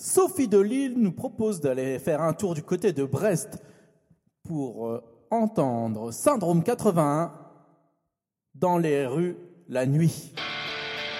Sophie de Lille nous propose d'aller faire un tour du côté de Brest pour entendre Syndrome 81 dans les rues la nuit.